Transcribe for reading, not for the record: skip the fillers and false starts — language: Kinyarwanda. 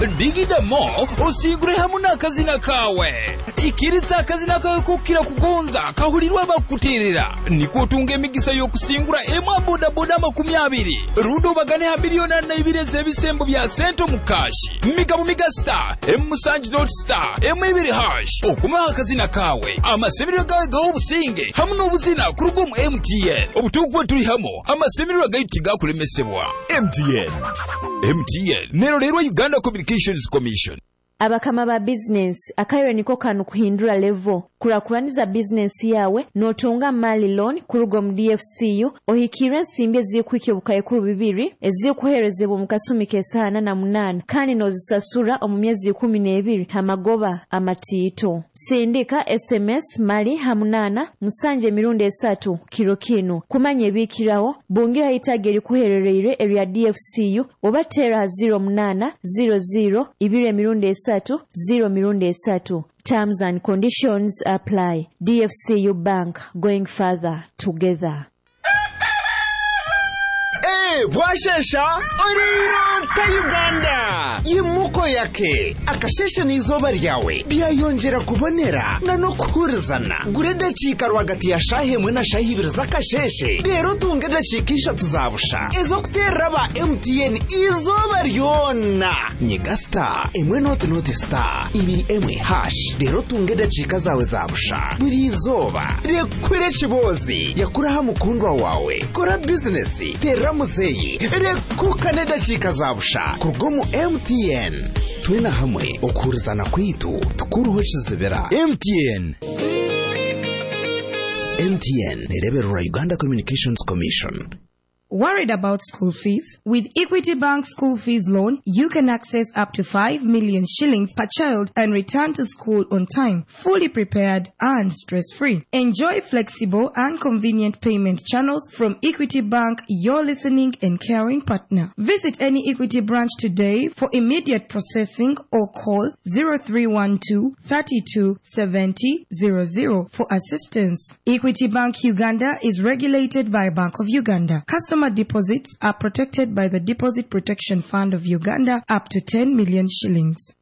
digidamo osigure hamwe n'akazina kawe ikiriza akazina kawe kukira kugonza kahulirwa bakutirira niko otunga emigisa y'okusingura emu bodaboda 20 rudo bagane ha miliyoni 4 z'ebisembo bya sento mu kashi migabo migastar emu sanji.star emu2 okumaha akazina kawe amasemerero gawe g'obusinge hamwe n'obuzina ku rugo mu MTN obutuufu tuli hamo amasemerero gayitiga kulemesebwa MTN nerorerwa Uganda Communications Commission. Abakama ba business akayo niko kanu kuhindura level kurakuraniza business yawe notunga mali loan kurugo mu DFCU ohikira nsimbe zikwike bukaye kuru 2 ezikuherezebwa mu kasumi kesana na 8 kandi nozisasura mu myezi 12 hamagoba amatito sindika SMS mali hamunana musanje mirundi 3 kilo kino kumanye bikirawo bungira itageri kuherereire area DFCU obatera 0800 2 mirundi 0 mirundi 3. Terms and conditions apply. DFCU Bank, going further together. Bwashesha Oriro Uganda yimuko yake akashesha n'izoba ryawe byayongera kubonera no kuhurizana gurede chika rwagati ya shahe mwe na shahi ibiri zakasheshe rero tungede chikisha tuzabusha ezo kuteraba MTN izoba ryona nyigasta emwe not star ibiri emwe hash rero tungede chika zawe zabusha buri izoba rekwere chibozi yakuraha mukundwa wawe kora business teramuzeyi rekukane dachika zabusha kurugomu MTN twena hamwe okurizana kwitu tukuruho chizibera MTN nereberera Uganda Communications Commission. Worried about school fees? With Equity Bank School Fees Loan, you can access up to 5 million shillings per child and return to school on time, fully prepared and stress-free. Enjoy flexible and convenient payment channels from Equity Bank, your listening and caring partner. Visit any Equity branch today for immediate processing or call 0312 32 70 00 for assistance. Equity Bank Uganda is regulated by Bank of Uganda. Customer deposits are protected by the Deposit Protection Fund of Uganda up to 10 million shillings.